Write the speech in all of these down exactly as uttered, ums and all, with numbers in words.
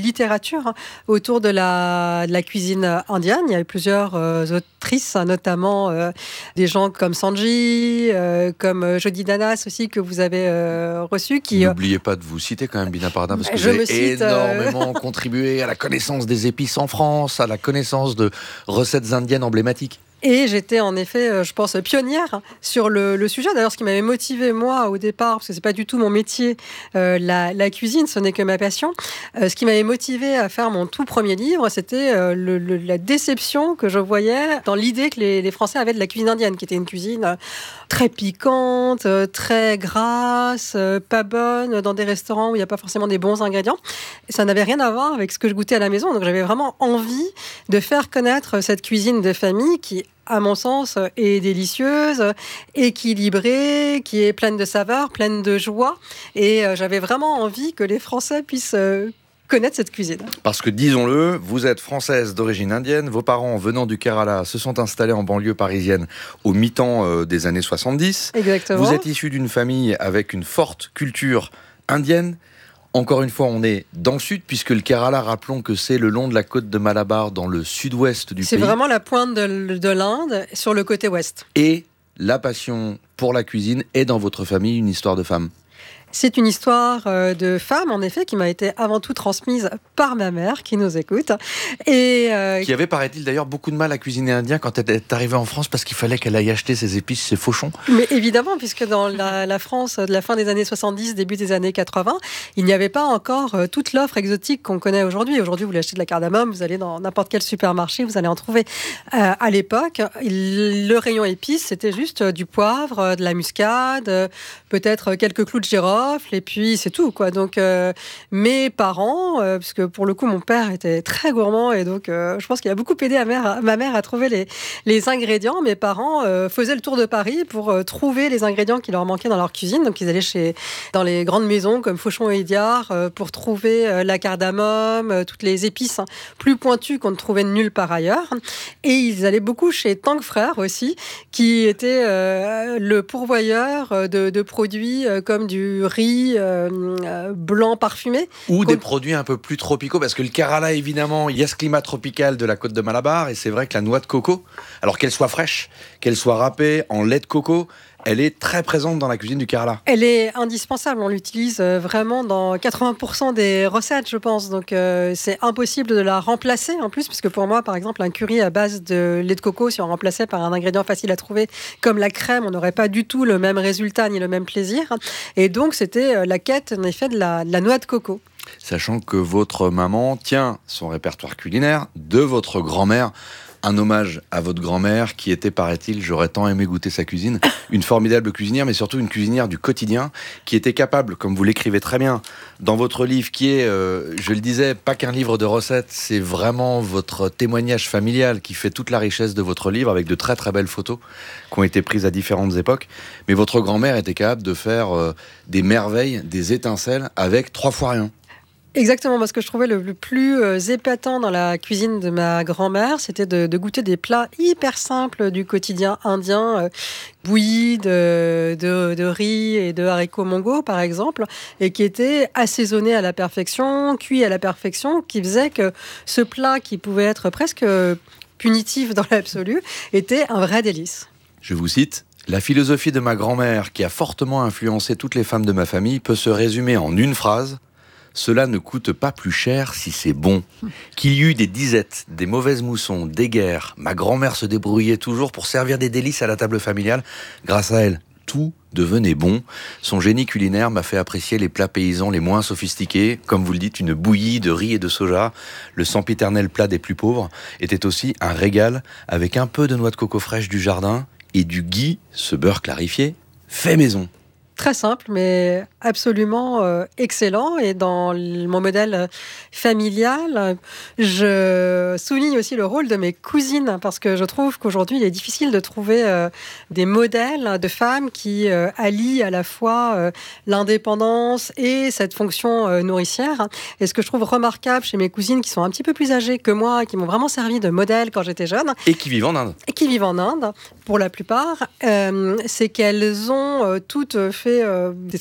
littérature hein, autour de la, de la cuisine indienne. Il y a eu plusieurs euh, autrices, hein, notamment euh, des gens comme Sanji, euh, comme Jodi Danas aussi, que vous avez euh, reçu. Qui, N'oubliez pas de vous citer quand même, Bina Parda, parce que je vous avez cite, énormément euh... contribué à la connaissance des épices en France, à la connaissance de recettes indiennes emblématiques. Et j'étais en effet, je pense, pionnière sur le, le sujet. D'ailleurs, ce qui m'avait motivée, moi, au départ, parce que c'est pas du tout mon métier, euh, la, la cuisine, ce n'est que ma passion. Euh, ce qui m'avait motivée à faire mon tout premier livre, c'était euh, le, le, la déception que je voyais dans l'idée que les, les Français avaient de la cuisine indienne, qui était une cuisine très piquante, très grasse, pas bonne, dans des restaurants où il n'y a pas forcément des bons ingrédients. Et ça n'avait rien à voir avec ce que je goûtais à la maison. Donc, j'avais vraiment envie de faire connaître cette cuisine de famille qui, à mon sens, est délicieuse, équilibrée, qui est pleine de saveurs, pleine de joie. Et euh, j'avais vraiment envie que les Français puissent euh, connaître cette cuisine. Parce que, disons-le, vous êtes française d'origine indienne, vos parents, venant du Kerala, se sont installés en banlieue parisienne au mi-temps euh, des années soixante-dix. Exactement. Vous êtes issue d'une famille avec une forte culture indienne. Encore une fois, on est dans le sud, puisque le Kerala, rappelons que c'est le long de la côte de Malabar, dans le sud-ouest du c'est pays. C'est vraiment la pointe de, de l'Inde, sur le côté ouest. Et la passion pour la cuisine est dans votre famille une histoire de femme. C'est une histoire de femme, en effet, qui m'a été avant tout transmise par ma mère, qui nous écoute. Et euh... Qui avait, paraît-il, d'ailleurs, beaucoup de mal à cuisiner indien quand elle est arrivée en France, parce qu'il fallait qu'elle aille acheter ses épices, ses fauchons. Mais évidemment, puisque dans la, la France de la fin des années soixante-dix, début des années quatre-vingts, il n'y avait pas encore toute l'offre exotique qu'on connaît aujourd'hui. Aujourd'hui, vous voulez acheter de la cardamome, vous allez dans n'importe quel supermarché, vous allez en trouver. Euh, à l'époque, le rayon épices, c'était juste du poivre, de la muscade, peut-être quelques clous de girofle, et puis c'est tout, quoi. Donc euh, mes parents, euh, parce que pour le coup mon père était très gourmand, et donc euh, je pense qu'il a beaucoup aidé à mère, ma mère à trouver les, les ingrédients. Mes parents euh, faisaient le tour de Paris pour euh, trouver les ingrédients qui leur manquaient dans leur cuisine. Donc ils allaient chez, dans les grandes maisons comme Fauchon et Hédiard euh, pour trouver euh, la cardamome, euh, toutes les épices hein, plus pointues qu'on ne trouvait nulle part ailleurs. Et ils allaient beaucoup chez Tang Frères aussi, qui était euh, le pourvoyeur de, de produits euh, comme du riz euh, euh, blanc parfumé. Ou des produits un peu plus tropicaux, parce que le Kerala, évidemment, il y a ce climat tropical de la côte de Malabar, et c'est vrai que la noix de coco, alors qu'elle soit fraîche, qu'elle soit râpée en lait de coco, elle est très présente dans la cuisine du Kerala. Elle est indispensable, on l'utilise vraiment dans quatre-vingts pour cent des recettes, je pense. Donc euh, c'est impossible de la remplacer en plus, parce que pour moi, par exemple, un curry à base de lait de coco, si on remplaçait par un ingrédient facile à trouver comme la crème, on n'aurait pas du tout le même résultat ni le même plaisir. Et donc c'était la quête, en effet, de la, de la noix de coco. Sachant que votre maman tient son répertoire culinaire de votre grand-mère. Un hommage à votre grand-mère qui était, paraît-il, j'aurais tant aimé goûter sa cuisine, une formidable cuisinière, mais surtout une cuisinière du quotidien, qui était capable, comme vous l'écrivez très bien, dans votre livre, qui est, euh, je le disais, pas qu'un livre de recettes, c'est vraiment votre témoignage familial qui fait toute la richesse de votre livre, avec de très très belles photos qui ont été prises à différentes époques. Mais votre grand-mère était capable de faire euh, des merveilles, des étincelles, avec trois fois rien. Exactement, parce que je trouvais le, le plus euh, épatant dans la cuisine de ma grand-mère, c'était de, de goûter des plats hyper simples du quotidien indien, euh, bouillis de, de, de riz et de haricots mongo, par exemple, et qui étaient assaisonnés à la perfection, cuits à la perfection, qui faisait que ce plat, qui pouvait être presque punitif dans l'absolu, était un vrai délice. Je vous cite. La philosophie de ma grand-mère, qui a fortement influencé toutes les femmes de ma famille, peut se résumer en une phrase. Cela ne coûte pas plus cher si c'est bon. Qu'il y eut des disettes, des mauvaises moussons, des guerres, ma grand-mère se débrouillait toujours pour servir des délices à la table familiale. Grâce à elle, tout devenait bon. Son génie culinaire m'a fait apprécier les plats paysans les moins sophistiqués. Comme vous le dites, une bouillie de riz et de soja. Le sempiternel plat des plus pauvres était aussi un régal, avec un peu de noix de coco fraîche du jardin et du ghee, ce beurre clarifié, fait maison. Très simple, mais absolument euh, excellent. Et dans l- mon modèle familial, je souligne aussi le rôle de mes cousines, parce que je trouve qu'aujourd'hui, il est difficile de trouver euh, des modèles de femmes qui euh, allient à la fois euh, l'indépendance et cette fonction euh, nourricière. Et ce que je trouve remarquable chez mes cousines qui sont un petit peu plus âgées que moi, qui m'ont vraiment servi de modèle quand j'étais jeune. Et qui vivent en Inde. Et qui vivent en Inde, pour la plupart, euh, c'est qu'elles ont euh, toutes fait euh, des très bonnes études,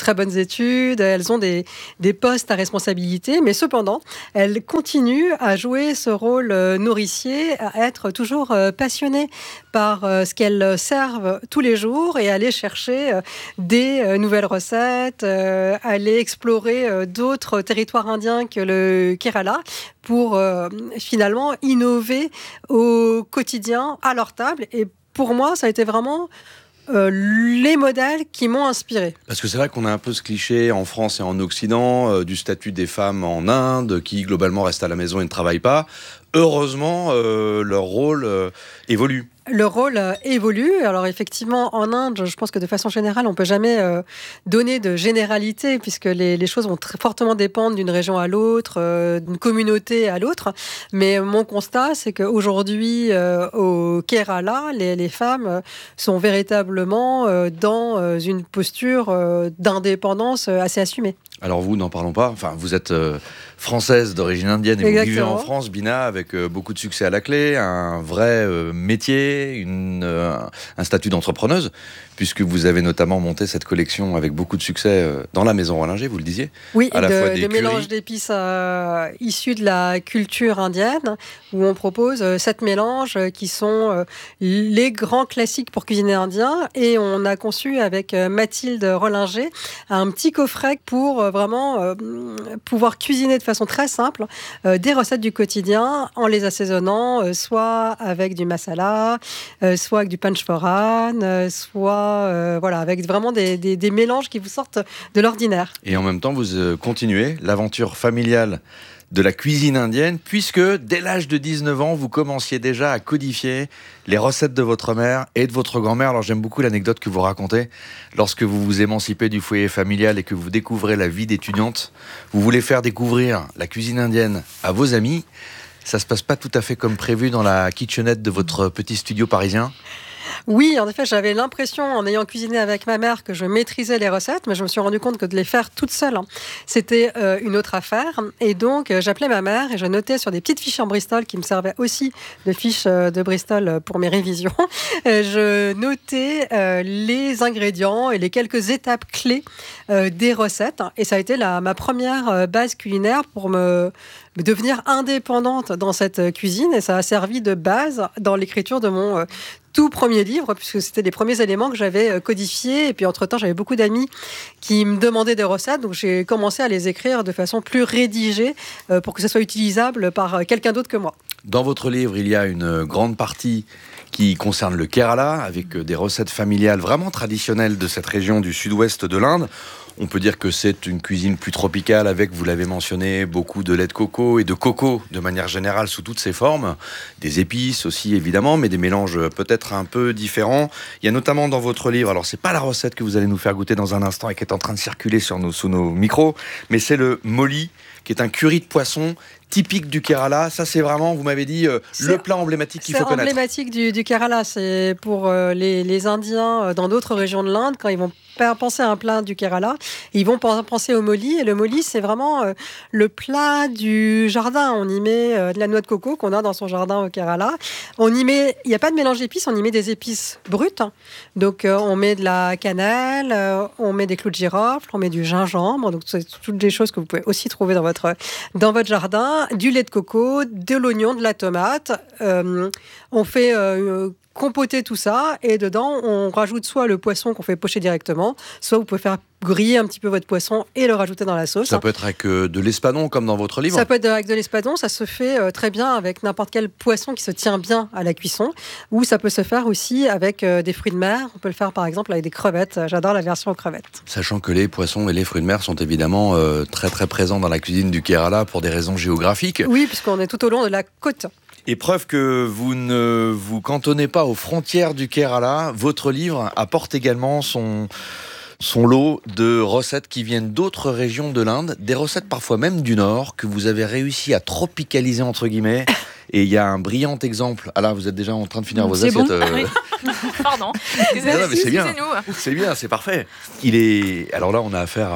études, elles ont des, des postes à responsabilité, mais cependant, elles continuent à jouer ce rôle euh, nourricier, à être toujours euh, passionnées par euh, ce qu'elles servent tous les jours et aller chercher euh, des euh, nouvelles recettes, euh, aller explorer euh, d'autres territoires indiens que le Kerala pour euh, finalement innover au quotidien à leur table. Et pour moi, ça a été vraiment euh, les modèles qui m'ont inspirée. Parce que c'est vrai qu'on a un peu ce cliché en France et en Occident euh, du statut des femmes en Inde qui globalement restent à la maison et ne travaillent pas. Heureusement, euh, leur rôle euh, évolue. Le rôle euh, évolue. Alors effectivement, en Inde, je pense que de façon générale, on ne peut jamais euh, donner de généralité puisque les, les choses vont très fortement dépendre d'une région à l'autre, euh, d'une communauté à l'autre. Mais mon constat, c'est qu'aujourd'hui, euh, au Kerala, les, les femmes sont véritablement euh, dans euh, une posture euh, d'indépendance euh, assez assumée. Alors vous, n'en parlons pas. Enfin, vous êtes euh, française d'origine indienne et Exactement. Vous vivez en France, Bina, avec euh, beaucoup de succès à la clé, un vrai euh, métier, une, euh, un statut d'entrepreneuse, puisque vous avez notamment monté cette collection avec beaucoup de succès euh, dans la Maison Rollinger, vous le disiez. Oui, à la de, fois des de currys. mélanges d'épices euh, issus de la culture indienne, où on propose euh, sept mélanges euh, qui sont euh, les grands classiques pour cuisiner indien. Et on a conçu avec euh, Mathilde Rollinger un petit coffret pour euh, vraiment euh, pouvoir cuisiner de façon très simple euh, des recettes du quotidien en les assaisonnant, euh, soit avec du masala, euh, soit avec du panchphoran, euh, soit euh, voilà, avec vraiment des, des, des mélanges qui vous sortent de l'ordinaire. Et en même temps, vous euh, continuez l'aventure familiale de la cuisine indienne, puisque dès l'âge de dix-neuf ans, vous commenciez déjà à codifier les recettes de votre mère et de votre grand-mère. Alors j'aime beaucoup l'anecdote que vous racontez. Lorsque vous vous émancipez du foyer familial et que vous découvrez la vie d'étudiante, vous voulez faire découvrir la cuisine indienne à vos amis. Ça se passe pas tout à fait comme prévu dans la kitchenette de votre petit studio parisien ? Oui, en effet, j'avais l'impression, en ayant cuisiné avec ma mère, que je maîtrisais les recettes, mais je me suis rendu compte que de les faire toute seule, hein, c'était euh, une autre affaire. Et donc, euh, j'appelais ma mère et je notais sur des petites fiches en Bristol qui me servaient aussi de fiches euh, de Bristol pour mes révisions. Euh, je notais euh, les ingrédients et les quelques étapes clés euh, des recettes. Et ça a été la, ma première euh, base culinaire pour me devenir indépendante dans cette cuisine. Et ça a servi de base dans l'écriture de mon euh, tout premier livre, puisque c'était les premiers éléments que j'avais codifiés. Et puis, entre-temps, j'avais beaucoup d'amis qui me demandaient des recettes. Donc, j'ai commencé à les écrire de façon plus rédigée euh, pour que ça soit utilisable par quelqu'un d'autre que moi. Dans votre livre, il y a une grande partie qui concerne le Kerala, avec des recettes familiales vraiment traditionnelles de cette région du sud-ouest de l'Inde. On peut dire que c'est une cuisine plus tropicale avec, vous l'avez mentionné, beaucoup de lait de coco et de coco de manière générale sous toutes ses formes. Des épices aussi évidemment, mais des mélanges peut-être un peu différents. Il y a notamment dans votre livre, alors c'est pas la recette que vous allez nous faire goûter dans un instant et qui est en train de circuler sur nos, sous nos micros, mais c'est le moli, qui est un curry de poisson typique du Kerala. Ça, c'est vraiment, vous m'avez dit, euh, le plat emblématique qu'il faut connaître. C'est emblématique du, du Kerala. C'est pour euh, les, les Indiens euh, dans d'autres régions de l'Inde, quand ils vont penser à un plat du Kerala, ils vont penser au moli. Et le moli, c'est vraiment euh, le plat du jardin. On y met euh, de la noix de coco qu'on a dans son jardin au Kerala. On y met, il n'y a pas de mélange d'épices, on y met des épices brutes. Donc, euh, on met de la cannelle, euh, on met des clous de girofle, on met du gingembre. Donc, c'est toutes des choses que vous pouvez aussi trouver dans votre, dans votre jardin. Du lait de coco, de l'oignon, de la tomate. Euh, on fait euh, compoter tout ça et dedans, on rajoute soit le poisson qu'on fait pocher directement, soit vous pouvez faire griller un petit peu votre poisson et le rajouter dans la sauce. Ça peut être avec euh, de l'espadon, comme dans votre livre ? Ça peut être avec de l'espadon, ça se fait euh, très bien avec n'importe quel poisson qui se tient bien à la cuisson, ou ça peut se faire aussi avec euh, des fruits de mer. On peut le faire par exemple avec des crevettes. J'adore la version aux crevettes. Sachant que les poissons et les fruits de mer sont évidemment euh, très très présents dans la cuisine du Kerala pour des raisons géographiques. Oui, puisqu'on est tout au long de la côte. Et preuve que vous ne vous cantonnez pas aux frontières du Kerala, votre livre apporte également son, son lot de recettes qui viennent d'autres régions de l'Inde, des recettes parfois même du Nord, que vous avez réussi à tropicaliser entre guillemets. Et il y a un brillant exemple. Ah là, vous êtes déjà en train de finir vos c'est assiettes. Bon. Euh... Oui. Pardon. Non, non, mais c'est bien. C'est bien, c'est parfait. Il est. Alors là, on a affaire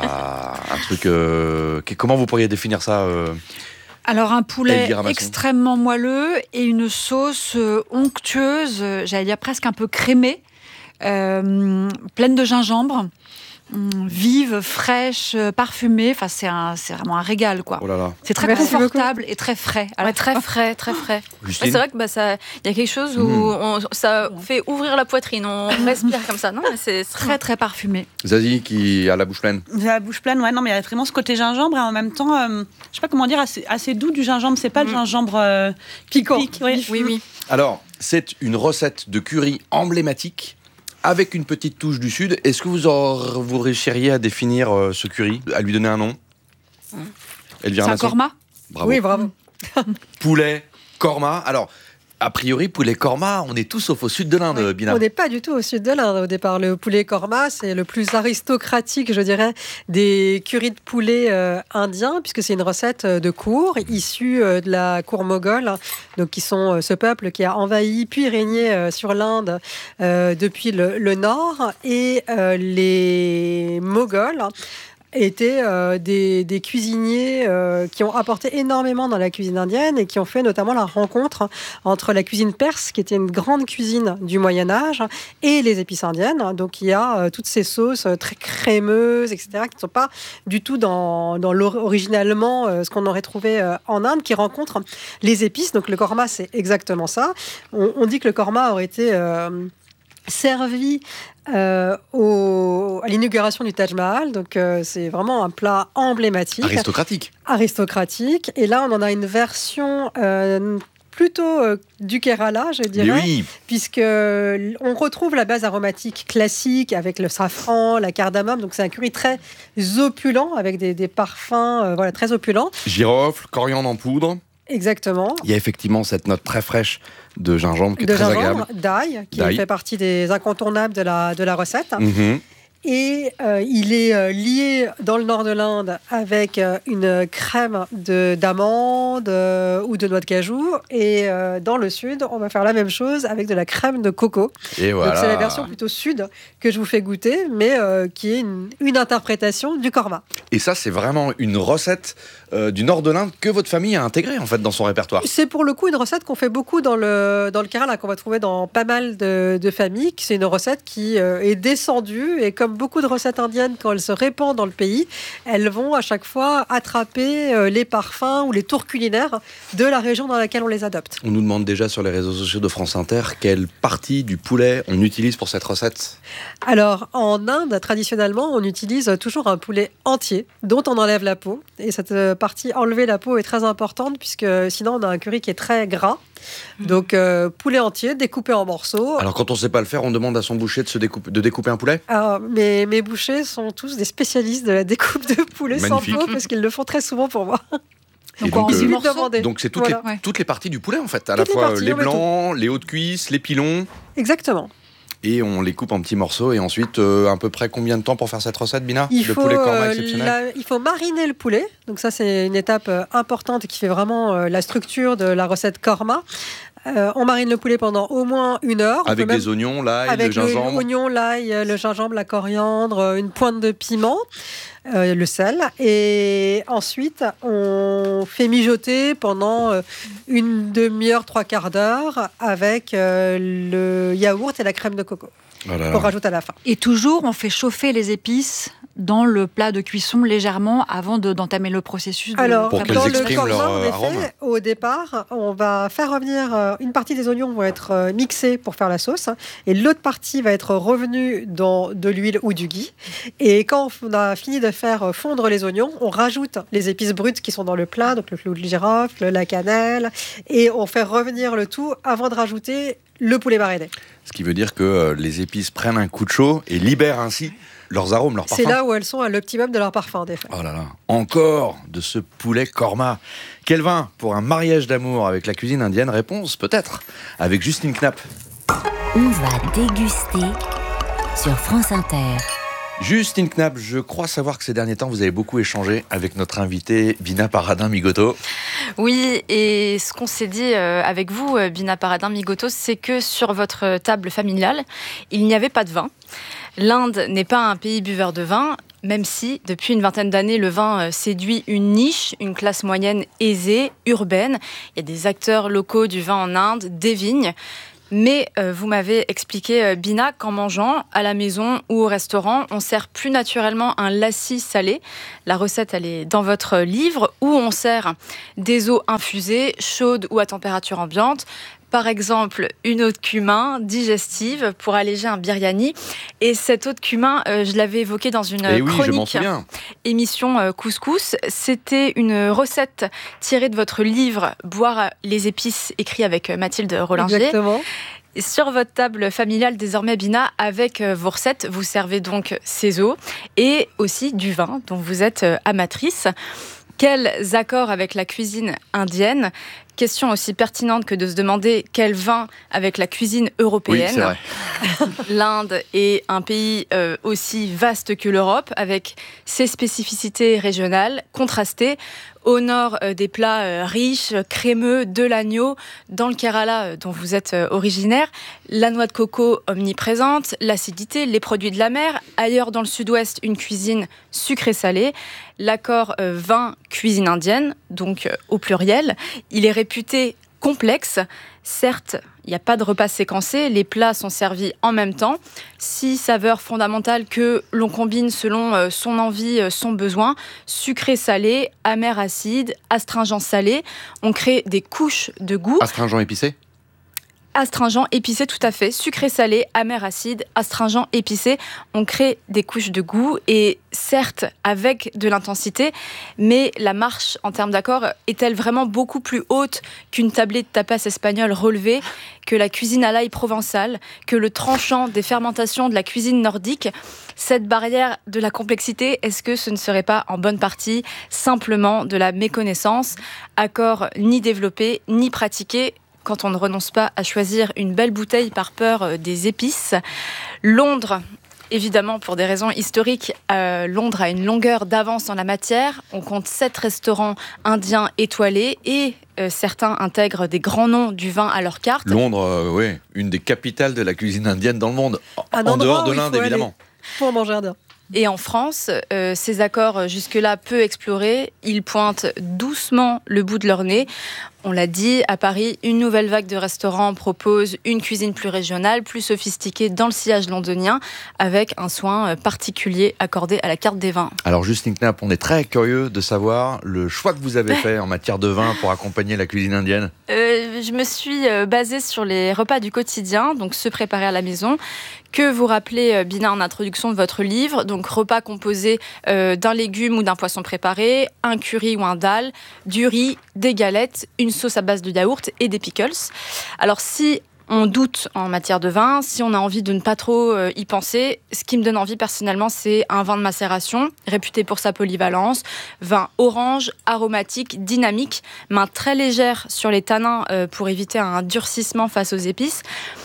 à un truc. Euh... Comment vous pourriez définir ça euh... Alors un poulet extrêmement moelleux et une sauce onctueuse, j'allais dire presque un peu crémée, euh, pleine de gingembre, Mmh, vive, fraîche, parfumée. Enfin, c'est, un, c'est vraiment un régal, quoi. Oh là là. C'est très Merci confortable beaucoup. Et très frais. Ouais, très frais, très frais. Ouais, c'est vrai que bah, ça, y a quelque chose où mmh. on, ça fait ouvrir la poitrine. On respire comme ça. Non, mais c'est très, très parfumé. Zazie qui a la bouche pleine. J'ai la bouche pleine, ouais. Non, mais il y a vraiment ce côté gingembre et en même temps, euh, je sais pas comment dire, assez, assez doux du gingembre. C'est pas mmh. le gingembre euh, piquant. Pique, oui, oui, oui. Alors, c'est une recette de curry emblématique. Avec une petite touche du Sud, est-ce que vous, aurez, vous réussiriez à définir euh, ce curry, à lui donner un nom? mmh. C'est un korma. Bravo. Oui, bravo. Poulet, korma. Alors, a priori, poulet korma, on est tous sauf au sud de l'Inde, oui. Bina. On n'est pas du tout au sud de l'Inde au départ. Le poulet korma, c'est le plus aristocratique, je dirais, des currys de poulet euh, indiens, puisque c'est une recette de cour, issue euh, de la cour moghole, donc qui sont euh, ce peuple qui a envahi puis régné euh, sur l'Inde euh, depuis le, le nord. Et euh, les Moghols étaient euh, des, des cuisiniers euh, qui ont apporté énormément dans la cuisine indienne et qui ont fait notamment la rencontre entre la cuisine perse, qui était une grande cuisine du Moyen-Âge, et les épices indiennes. Donc il y a euh, toutes ces sauces très crémeuses, et cetera, qui ne sont pas du tout dans, dans originalement euh, ce qu'on aurait trouvé euh, en Inde, qui rencontrent les épices. Donc le korma, c'est exactement ça. On, on dit que le korma aurait été euh, servi Euh, au, à l'inauguration du Taj Mahal, donc euh, c'est vraiment un plat emblématique, aristocratique. Aristocratique. Et là, on en a une version euh, plutôt euh, du Kerala, je dirais, oui. puisque on retrouve la base aromatique classique avec le safran, la cardamome. Donc c'est un curry très opulent avec des, des parfums, euh, voilà, très opulents. Girofle, coriandre en poudre. Exactement. Il y a effectivement cette note très fraîche de gingembre qui est de très gingembre, agréable. d'ail, qui d'ail. fait partie des incontournables de la, de la recette. Mmh. Et euh, il est euh, lié dans le nord de l'Inde avec euh, une crème de, d'amande euh, ou de noix de cajou. Et euh, dans le sud, on va faire la même chose avec de la crème de coco. Et voilà. Donc c'est la version plutôt sud que je vous fais goûter, mais euh, qui est une, une interprétation du korma. Et ça, c'est vraiment une recette euh, du nord de l'Inde que votre famille a intégrée en fait dans son répertoire. C'est pour le coup une recette qu'on fait beaucoup dans le, dans le Kerala, qu'on va trouver dans pas mal de, de familles. C'est une recette qui euh, est descendue et comme beaucoup de recettes indiennes, quand elles se répandent dans le pays, elles vont à chaque fois attraper euh, les parfums ou les tours culinaires de la région dans laquelle on les adopte. On nous demande déjà sur les réseaux sociaux de France Inter quelle partie du poulet on utilise pour cette recette. Alors, en Inde, traditionnellement, on utilise toujours un poulet entier dont on enlève la peau. Et cette partie enlever la peau est très importante puisque sinon on a un curry qui est très gras. Donc euh, poulet entier découpé en morceaux. Alors quand on ne sait pas le faire, on demande à son boucher de, se découper, de découper un poulet. Alors, mes, mes bouchers sont tous des spécialistes de la découpe de poulet Magnifique. Sans peau parce qu'ils le font très souvent pour moi. Donc, donc, euh, donc c'est toutes, voilà. les, toutes les parties du poulet en fait, à toutes la fois les, parties, les blancs, les hauts de cuisse, les pilons. Exactement. Et on les coupe en petits morceaux. Et ensuite, euh, à peu près combien de temps pour faire cette recette, Bina? Il Le faut, poulet korma euh, exceptionnel. la, il faut mariner le poulet. Donc ça, c'est une étape euh, importante qui fait vraiment euh, la structure de la recette korma. Euh, on marine le poulet pendant au moins une heure. Avec même, des oignons, l'ail, avec le gingembre. L'oignon, l'ail, le gingembre, la coriandre, une pointe de piment, euh, le sel. Et ensuite, on fait mijoter pendant euh, une demi-heure, trois quarts d'heure avec euh, le yaourt et la crème de coco. Oh là là. Qu'on rajoute à la fin. Et toujours, on fait chauffer les épices dans le plat de cuisson légèrement avant de, d'entamer le processus. De Alors, pour qu'elles dans expriment le korma, leur en effet, arôme. au départ, on va faire revenir euh, une partie des oignons vont être euh, mixés pour faire la sauce, et l'autre partie va être revenue dans de l'huile ou du ghee. Et quand on a fini de faire fondre les oignons, on rajoute les épices brutes qui sont dans le plat, donc le clou de girofle, la cannelle, et on fait revenir le tout avant de rajouter le poulet mariné. Ce qui veut dire que euh, les épices prennent un coup de chaud et libèrent ainsi leurs arômes, leurs parfums. C'est là où elles sont à l'optimum de leur parfum, des fois. Oh là là, encore de ce poulet korma. Quel vin pour un mariage d'amour avec la cuisine indienne? Réponse peut-être avec Justine Knapp. On va déguster sur France Inter. Justine Knapp, je crois savoir que ces derniers temps, vous avez beaucoup échangé avec notre invitée Bina Paradin-Migoto. Oui, et ce qu'on s'est dit euh, avec vous, Bina Paradin-Migoto, c'est que sur votre table familiale, il n'y avait pas de vin. L'Inde n'est pas un pays buveur de vin, même si, depuis une vingtaine d'années, le vin séduit une niche, une classe moyenne aisée, urbaine. Il y a des acteurs locaux du vin en Inde, des vignes. Mais euh, vous m'avez expliqué, euh, Bina, qu'en mangeant à la maison ou au restaurant, on sert plus naturellement un lassi salé. La recette, elle est dans votre livre, où on sert des eaux infusées, chaudes ou à température ambiante. Par exemple, une eau de cumin digestive pour alléger un biryani. Et cette eau de cumin, euh, je l'avais évoquée dans une eh oui, chronique émission euh, Couscous. C'était une recette tirée de votre livre « Boire les épices » écrit avec Mathilde Rollinger. Exactement. Et sur votre table familiale, désormais, Bina, avec euh, vos recettes, vous servez donc ces eaux et aussi du vin dont vous êtes euh, amatrice. Quels accords avec la cuisine indienne ? Question aussi pertinente que de se demander quel vin avec la cuisine européenne. Oui, c'est vrai. L'Inde est un pays euh, aussi vaste que l'Europe, avec ses spécificités régionales contrastées. Au nord, euh, des plats euh, riches, crémeux, de l'agneau. Dans le Kerala, euh, dont vous êtes euh, originaire, la noix de coco omniprésente, l'acidité, les produits de la mer. Ailleurs, dans le sud-ouest, une cuisine sucrée-salée. L'accord euh, vin-cuisine indienne, donc euh, au pluriel, il est réputé complexe. Certes, il n'y a pas de repas séquencé, les plats sont servis en même temps. Six saveurs fondamentales que l'on combine selon euh, son envie, euh, son besoin. Sucré-salé, amer-acide, astringent-salé. On crée des couches de goût. Astringent épicé ? Astringent, épicé, tout à fait. Sucré-salé, amer-acide, astringent, épicé. On crée des couches de goût et certes avec de l'intensité, mais la marche en termes d'accord est-elle vraiment beaucoup plus haute qu'une tablée de tapas espagnol relevée, que la cuisine à l'ail provençale, que le tranchant des fermentations de la cuisine nordique? Cette barrière de la complexité, est-ce que ce ne serait pas en bonne partie simplement de la méconnaissance? Accord ni développé, ni pratiqué, quand on ne renonce pas à choisir une belle bouteille par peur des épices. Londres, évidemment, pour des raisons historiques, euh, Londres a une longueur d'avance en la matière. On compte sept restaurants indiens étoilés et euh, certains intègrent des grands noms du vin à leur carte. Londres, euh, oui, une des capitales de la cuisine indienne dans le monde. Un en dehors de où il l'Inde, faut évidemment. aller pour manger indien. Et en France, euh, ces accords jusque-là peu explorés, ils pointent doucement le bout de leur nez. On l'a dit, à Paris, une nouvelle vague de restaurants propose une cuisine plus régionale, plus sophistiquée dans le sillage londonien, avec un soin particulier accordé à la carte des vins. Alors Justine Knapp, on est très curieux de savoir le choix que vous avez fait en matière de vin pour accompagner la cuisine indienne. Euh, je me suis basée sur les repas du quotidien, donc ceux préparés à la maison, que vous rappelez, Bina, en introduction de votre livre. Donc repas composés euh, d'un légume ou d'un poisson préparé, un curry ou un dal, du riz, des galettes, une sauce à base de yaourt et des pickles. Alors si on doute en matière de vin, si on a envie de ne pas trop euh, y penser, ce qui me donne envie personnellement, c'est un vin de macération, réputé pour sa polyvalence, vin orange, aromatique, dynamique, main très légère sur les tanins euh, pour éviter un durcissement face aux épices.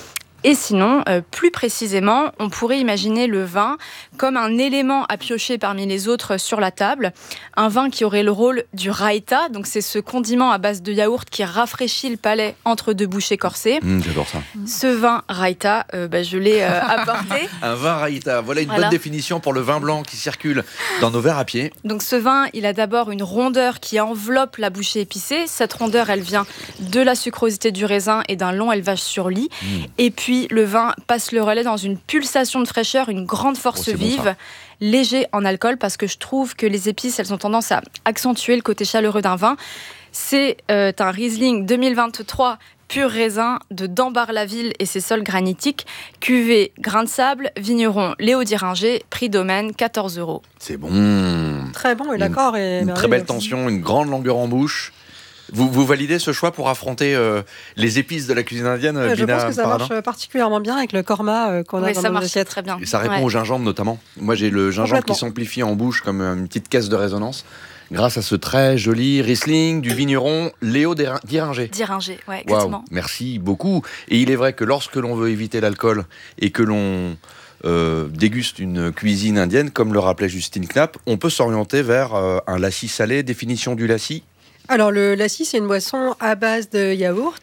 Et sinon, euh, plus précisément, on pourrait imaginer le vin comme un élément à piocher parmi les autres sur la table. Un vin qui aurait le rôle du raïta, donc c'est ce condiment à base de yaourt qui rafraîchit le palais entre deux bouchées corsées. Mmh, j'adore ça. Ce vin raïta, euh, bah, je l'ai euh, apporté. Un vin raïta, voilà une Voilà. bonne définition pour le vin blanc qui circule dans nos verres à pied. Donc ce vin, il a d'abord une rondeur qui enveloppe la bouchée épicée. Cette rondeur, elle vient de la sucrosité du raisin et d'un long élevage sur lit. Mmh. Et puis le vin passe le relais dans une pulsation de fraîcheur, une grande force oh, vive, bon, léger en alcool, parce que je trouve que les épices, elles ont tendance à accentuer le côté chaleureux d'un vin. C'est euh, un Riesling deux mille vingt-trois pur raisin de Dambar-la-Ville et ses sols granitiques, cuvée grain de sable, vigneron Léo Diringer, prix domaine quatorze euros. C'est bon. Très bon, et l'accord est Une très belle tension, une grande longueur en bouche. Vous, vous validez ce choix pour affronter euh, les épices de la cuisine indienne, euh, Je Bina pense que ça Paradin marche particulièrement bien avec le korma euh, qu'on a Oui, dans ça nos marche assiettes. très bien. Et ça répond Ouais. au gingembre notamment. Moi j'ai le gingembre qui Complètement. s'amplifie en bouche comme une petite caisse de résonance grâce à ce très joli Riesling du vigneron Léo Diringer. Diringer, ouais, Waouh, exactement. merci beaucoup. Et il est vrai que lorsque l'on veut éviter l'alcool et que l'on euh, déguste une cuisine indienne, comme le rappelait Justine Knapp, on peut s'orienter vers euh, un lassi salé. Définition du lassi ? Alors le lassi, c'est une boisson à base de yaourt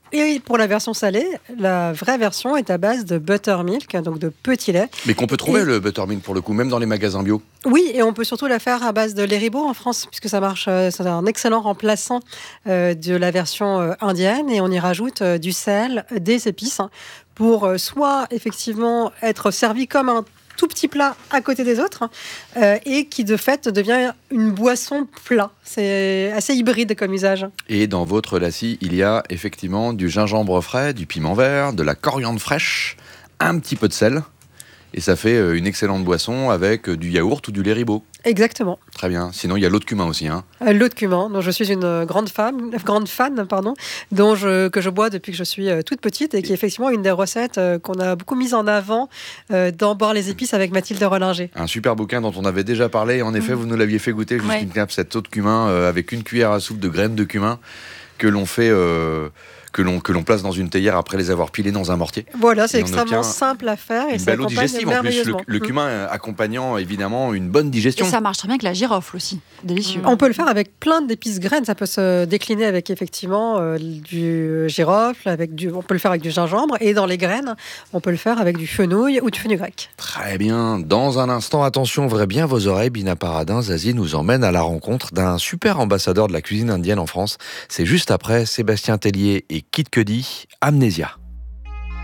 Et pour la version salée, la vraie version est à base de buttermilk, donc de petit lait. Mais qu'on peut trouver et... le buttermilk pour le coup, même dans les magasins bio. Oui, et on peut surtout la faire à base de lait ribot en France, puisque ça marche, c'est un excellent remplaçant euh, de la version euh, indienne, et on y rajoute euh, du sel, des épices, hein, pour euh, soit effectivement être servi comme un tout petit plat à côté des autres, euh, et qui de fait devient une boisson plat. C'est assez hybride comme usage. Et dans votre lassi, il y a effectivement du gingembre frais, du piment vert, de la coriandre fraîche, un petit peu de sel, et ça fait une excellente boisson avec du yaourt ou du lait ribot. Exactement. Très bien. Sinon, il y a l'eau de cumin aussi. Hein. Euh, l'eau de cumin, dont je suis une grande fan, grande fan pardon, dont je, que je bois depuis que je suis euh, toute petite et qui est effectivement une des recettes euh, qu'on a beaucoup mise en avant euh, dans Boire les épices avec Mathilde Rollinger. Un super bouquin dont on avait déjà parlé. En effet, mmh. vous nous l'aviez fait goûter, Justine Knapp, cette eau de cumin euh, avec une cuillère à soupe de graines de cumin que l'on fait... Euh, Que l'on, que l'on place dans une théière après les avoir pilées dans un mortier. Voilà, c'est extrêmement simple à faire. Et une ça belle eau digestive en plus. Le, le mmh. cumin accompagnant évidemment une bonne digestion. Et ça marche très bien avec la girofle aussi. Délicieux. Mmh. On peut le faire avec plein d'épices graines. Ça peut se décliner avec effectivement euh, du girofle, avec du, on peut le faire avec du gingembre. Et dans les graines, on peut le faire avec du fenouil ou du fenouil grec. Très bien. Dans un instant, attention, ouvrez bien vos oreilles. Bina Paradin, Zazie nous emmène à la rencontre d'un super ambassadeur de la cuisine indienne en France. C'est juste après Sébastien Tellier et Kid Cudi, Amnésia.